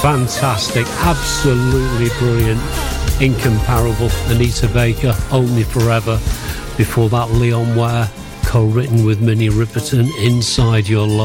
Fantastic, absolutely brilliant, incomparable. Anita Baker, Only Forever. Before that, Leon Ware, co-written with Minnie Riperton, Inside Your Love.